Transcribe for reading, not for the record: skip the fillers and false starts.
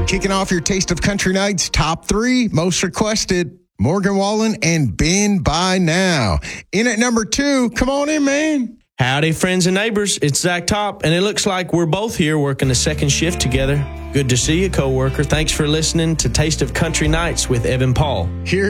Kicking off your Taste of Country Nights top 3 most requested, Morgan Wallen and Been By Now. In at number 2, come on in, man. Howdy, friends and neighbors. It's Zach Top, and it looks like we're both here working the second shift together. Good to see you, coworker. Thanks for listening to Taste of Country Nights with Evan Paul. Here